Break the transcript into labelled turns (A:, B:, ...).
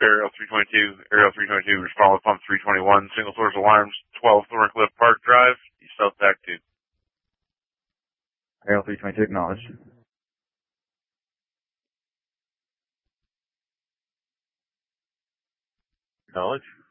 A: Aerial 322. Aerial 322, respond with pump 321. Single source alarms, 12 Thorncliffe Park Drive, South TAC 2.
B: Aerial 322, acknowledged.
A: Acknowledge.